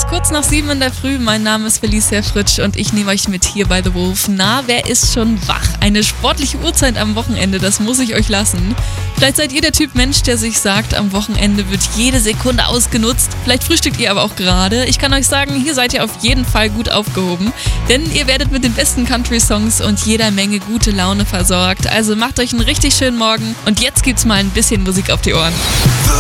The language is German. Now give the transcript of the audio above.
ist kurz nach 7 in der Früh. Mein Name ist Felicia Fritsch und ich nehme euch mit hier bei The Wolf. Na, wer ist schon wach? Eine sportliche Uhrzeit am Wochenende, das muss ich euch lassen. Vielleicht seid ihr der Typ Mensch, der sich sagt, am Wochenende wird jede Sekunde ausgenutzt. Vielleicht frühstückt ihr aber auch gerade. Ich kann euch sagen, hier seid ihr auf jeden Fall gut aufgehoben. Denn ihr werdet mit den besten Country-Songs und jeder Menge gute Laune versorgt. Also macht euch einen richtig schönen Morgen und jetzt gibt's mal ein bisschen Musik auf die Ohren.